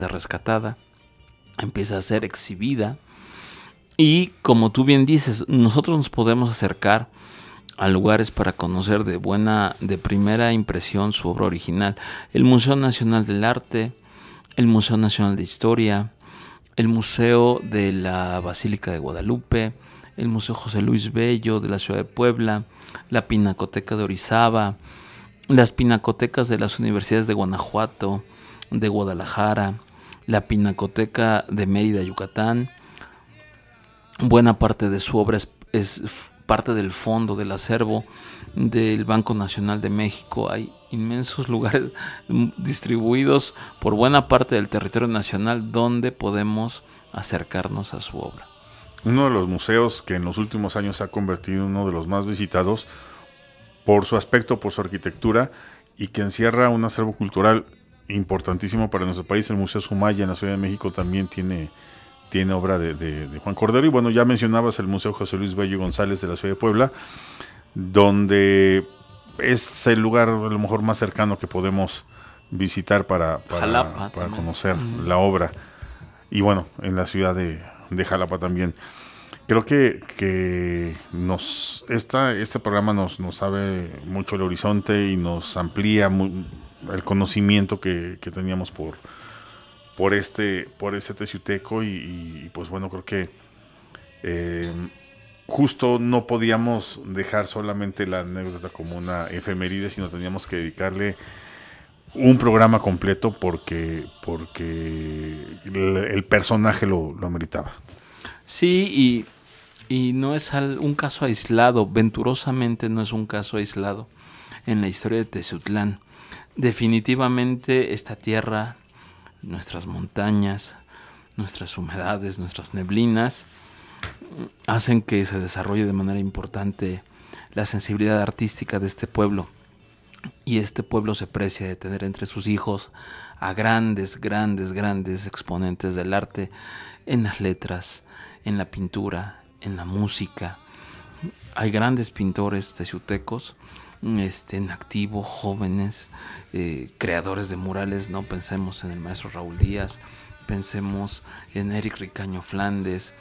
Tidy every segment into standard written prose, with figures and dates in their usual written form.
rescatada, empieza a ser exhibida. Y como tú bien dices, nosotros nos podemos acercar a lugares para conocer de primera impresión su obra original. El Museo Nacional del Arte, el Museo Nacional de Historia, el Museo de la Basílica de Guadalupe, el Museo José Luis Bello de la ciudad de Puebla, la Pinacoteca de Orizaba, las pinacotecas de las universidades de Guanajuato, de Guadalajara, la Pinacoteca de Mérida, Yucatán. Buena parte de su obra es parte del fondo del acervo del Banco Nacional de México. Hay inmensos lugares distribuidos por buena parte del territorio nacional donde podemos acercarnos a su obra. Uno de los museos que en los últimos años se ha convertido en uno de los más visitados por su aspecto, por su arquitectura, y que encierra un acervo cultural importantísimo para nuestro país. El Museo Sumaya en la Ciudad de México también tiene obra de Juan Cordero. Y bueno, ya mencionabas el Museo José Luis Bello González de la Ciudad de Puebla, donde es el lugar a lo mejor más cercano que podemos visitar para conocer la obra. Y bueno, en la ciudad de Jalapa también. Creo que este programa nos abre mucho el horizonte y nos amplía el conocimiento que teníamos por este teciuteco y pues bueno, creo que justo no podíamos dejar solamente la anécdota como una efeméride, sino teníamos que dedicarle un programa completo porque el personaje lo ameritaba. Sí, y no es un caso aislado, venturosamente no es un caso aislado en la historia de Teciutlán. Definitivamente esta tierra, nuestras montañas, nuestras humedades, nuestras neblinas, hacen que se desarrolle de manera importante la sensibilidad artística de este pueblo. Y este pueblo se precia de tener entre sus hijos a grandes exponentes del arte en las letras, en la pintura, en la música. Hay grandes pintores teciutecos en activo, jóvenes, creadores de murales, ¿no? Pensemos en el maestro Raúl Díaz, pensemos en Eric Ricaño Flandes,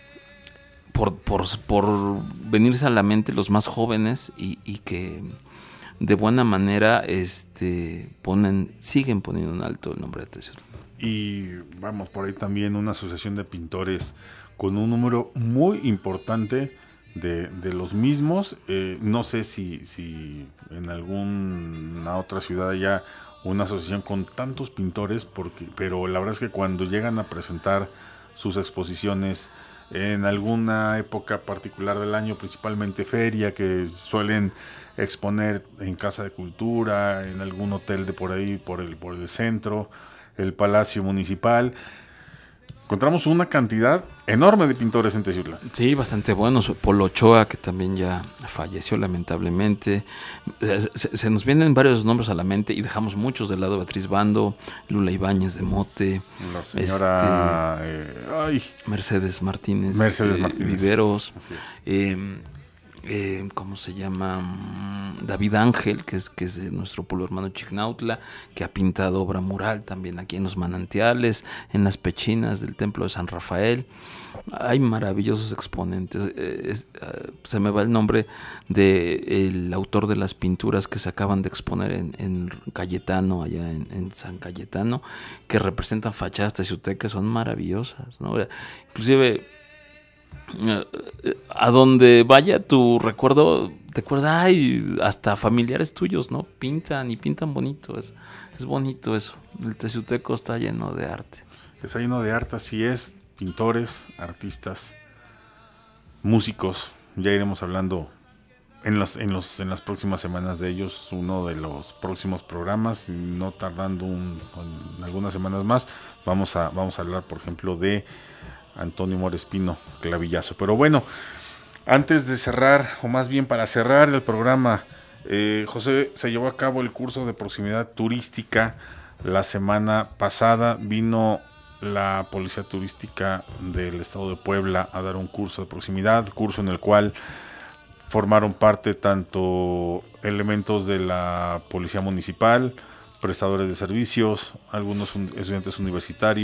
por venirse a la mente los más jóvenes y que de buena manera siguen poniendo en alto el nombre de Teciutlán. Y vamos, por ahí también una asociación de pintores con un número muy importante de los mismos. No sé si en alguna otra ciudad haya una asociación con tantos pintores, pero la verdad es que cuando llegan a presentar sus exposiciones en alguna época particular del año, principalmente feria, que suelen exponer en Casa de Cultura, en algún hotel de por ahí, por el centro, el Palacio Municipal, encontramos una cantidad enorme de pintores en Teciutlán. Sí, bastante buenos. Polo Ochoa, que también ya falleció lamentablemente. Se nos vienen varios nombres a la mente y dejamos muchos de lado. Beatriz Bando, Lula Ibáñez de Mote, la señora Mercedes Martínez Viveros, ¿cómo se llama? David Ángel, que es de nuestro pueblo hermano Chignautla, que ha pintado obra mural también aquí en los manantiales, en las pechinas del templo de San Rafael. Hay maravillosos exponentes. Se me va el nombre del autor de las pinturas que se acaban de exponer en Cayetano, allá en San Cayetano, que representan fachadas teciutecas, son maravillosas, ¿no? Inclusive a donde vaya tu recuerdo, te acuerdas, hasta familiares tuyos, ¿no? Pintan bonito, es bonito eso. El teciuteco está lleno de arte. Está lleno de arte, así es, pintores, artistas, músicos. Ya iremos hablando en las próximas semanas de ellos, uno de los próximos programas, no tardando en algunas semanas más, vamos a hablar, por ejemplo, de Antonio Morespino Clavillazo. Pero bueno, antes de cerrar, o más bien para cerrar el programa, José, se llevó a cabo el curso de proximidad turística la semana pasada. Vino la Policía Turística del Estado de Puebla a dar un curso de proximidad, curso en el cual formaron parte tanto elementos de la Policía Municipal, prestadores de servicios, algunos estudiantes universitarios,